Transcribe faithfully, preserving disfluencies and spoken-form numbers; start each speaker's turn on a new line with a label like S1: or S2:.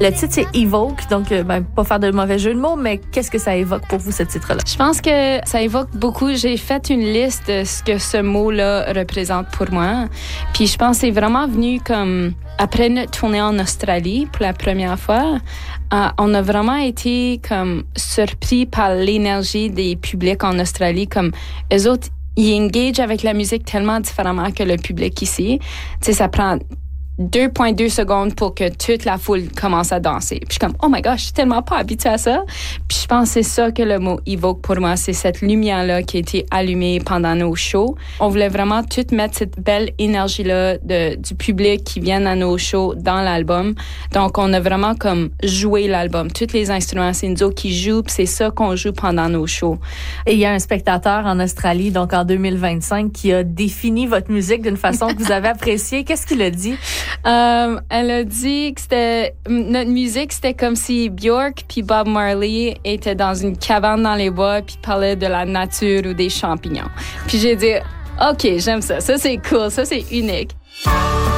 S1: Le titre, c'est Evoke, donc ben, pas faire de mauvais jeu de mots, mais qu'est-ce que ça évoque pour vous, ce titre-là?
S2: Je pense que ça évoque beaucoup. J'ai fait une liste de ce que ce mot-là représente pour moi. Puis je pense que c'est vraiment venu comme après notre tournée en Australie pour la première fois. Euh, on a vraiment été comme surpris par l'énergie des publics en Australie. Comme eux autres, ils engagent avec la musique tellement différemment que le public ici. Tu sais, ça prend deux virgule deux secondes pour que toute la foule commence à danser. Puis je suis comme, oh my gosh, je suis tellement pas habituée à ça. Puis je pense que c'est ça que le mot Evoke pour moi, c'est cette lumière-là qui a été allumée pendant nos shows. On voulait vraiment tout mettre cette belle énergie-là de, du public qui vient à nos shows dans l'album. Donc, on a vraiment comme joué l'album. Tous les instruments, c'est nous autres qui jouent, puis c'est ça qu'on joue pendant nos shows.
S1: Et il y a un spectateur en Australie, donc en deux mille vingt-cinq, qui a défini votre musique d'une façon que vous avez appréciée. Qu'est-ce qu'il a dit?
S2: Euh, elle a dit que c'était notre musique, c'était comme si Björk puis Bob Marley étaient dans une cabane dans les bois puis parlaient de la nature ou des champignons. Puis j'ai dit, OK, j'aime ça. Ça, c'est cool. Ça, c'est unique.